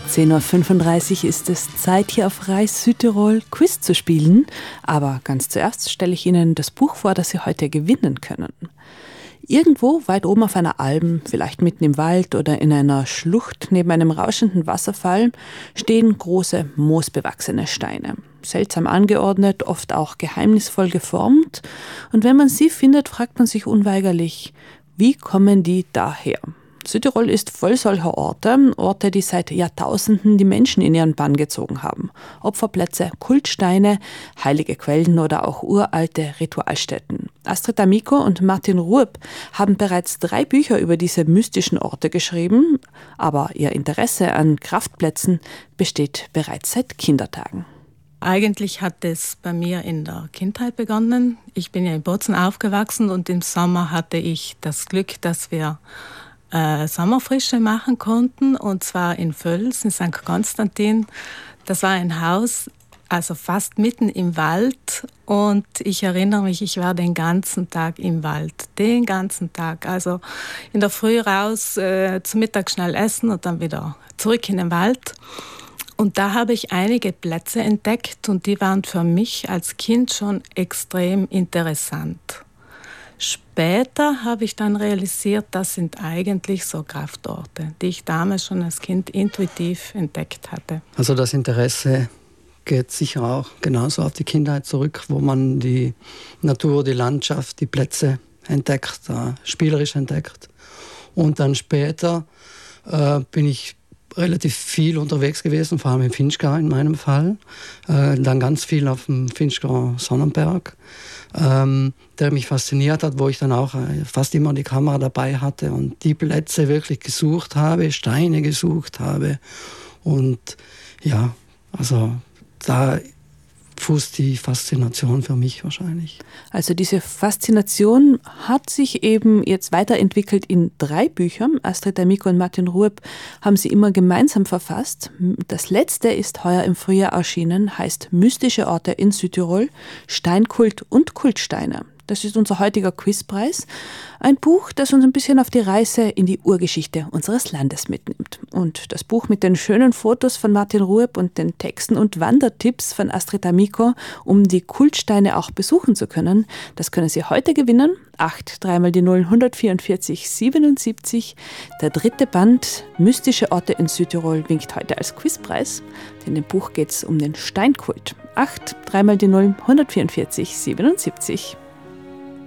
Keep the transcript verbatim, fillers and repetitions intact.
zehn Uhr fünfunddreißig ist es Zeit, hier auf Reis Südtirol Quiz zu spielen. Aber ganz zuerst stelle ich Ihnen das Buch vor, das Sie heute gewinnen können. Irgendwo weit oben auf einer Alm, vielleicht mitten im Wald oder in einer Schlucht neben einem rauschenden Wasserfall, stehen große, moosbewachsene Steine. Seltsam angeordnet, oft auch geheimnisvoll geformt. Und wenn man sie findet, fragt man sich unweigerlich, wie kommen die daher? Südtirol ist voll solcher Orte, Orte, die seit Jahrtausenden die Menschen in ihren Bann gezogen haben. Opferplätze, Kultsteine, heilige Quellen oder auch uralte Ritualstätten. Astrid Amico und Martin Rueb haben bereits drei Bücher über diese mystischen Orte geschrieben, aber ihr Interesse an Kraftplätzen besteht bereits seit Kindertagen. Eigentlich hat es bei mir in der Kindheit begonnen. Ich bin ja in Bozen aufgewachsen und im Sommer hatte ich das Glück, dass wir Äh, Sommerfrische machen konnten, und zwar in Völs, in Sankt Konstantin. Das war ein Haus, also fast mitten im Wald, und ich erinnere mich, ich war den ganzen Tag im Wald, den ganzen Tag. Also in der Früh raus, äh, zum Mittag schnell essen und dann wieder zurück in den Wald. Und da habe ich einige Plätze entdeckt und die waren für mich als Kind schon extrem interessant. Später habe ich dann realisiert, das sind eigentlich so Kraftorte, die ich damals schon als Kind intuitiv entdeckt hatte. Also das Interesse geht sicher auch genauso auf die Kindheit zurück, wo man die Natur, die Landschaft, die Plätze entdeckt, äh, spielerisch entdeckt. Und dann später äh, bin ich relativ viel unterwegs gewesen, vor allem im Finchgau in meinem Fall. Äh, dann ganz viel auf dem Finchgau Sonnenberg, ähm, der mich fasziniert hat, wo ich dann auch äh, fast immer die Kamera dabei hatte und die Plätze wirklich gesucht habe, Steine gesucht habe. Und ja, also da fußt die Faszination für mich wahrscheinlich. Also diese Faszination hat sich eben jetzt weiterentwickelt in drei Büchern. Astrid Amico und Martin Rueb haben sie immer gemeinsam verfasst. Das letzte ist heuer im Frühjahr erschienen, heißt Mystische Orte in Südtirol, Steinkult und Kultsteine. Das ist unser heutiger Quizpreis. Ein Buch, das uns ein bisschen auf die Reise in die Urgeschichte unseres Landes mitnimmt. Und das Buch mit den schönen Fotos von Martin Rueb und den Texten und Wandertipps von Astrid Amico, um die Kultsteine auch besuchen zu können, das können Sie heute gewinnen. acht, dreimal die null, hundertvierundvierzig, siebenundsiebzig. Der dritte Band, Mystische Orte in Südtirol, winkt heute als Quizpreis. In dem Buch geht es um den Steinkult. acht, dreimal die null, hundertvierundvierzig, siebenundsiebzig.